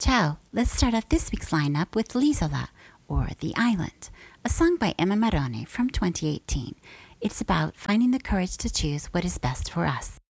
Ciao! Let's start off this week's lineup with L'Isola, or The Island, a song by Emma Marrone from 2018. It's about finding the courage to choose what is best for us.